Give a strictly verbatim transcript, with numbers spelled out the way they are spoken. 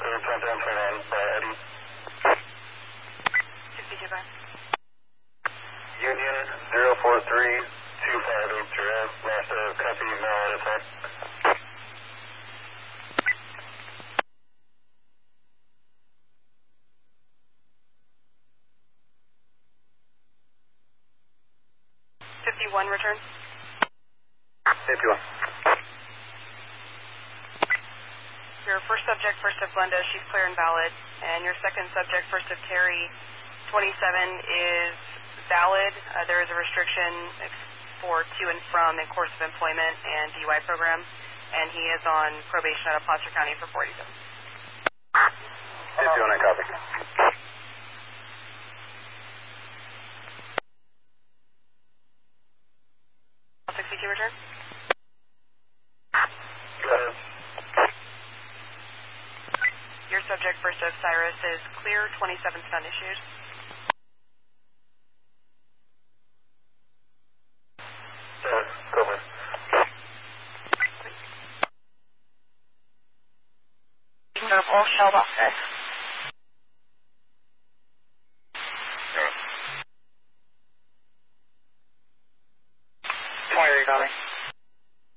clear countdown turn on by Eddie. sixty-two five. Union zero four three two five eight zero. Last uh, copy, no out of time. fifty-one return. fifty-one. Your first subject, first of Glenda, she's clear and valid. And your second subject, first of Terry, twenty-seven, is valid. Uh, there is a restriction for to and from in course of employment and D U I program. And he is on probation out of Placer County for forty-seven. fifty-one, I copy. sixty-two return. Go ahead. Your subject, first of Cyrus, is clear, twenty-seven stun issued. Seven, over. All shell boxes.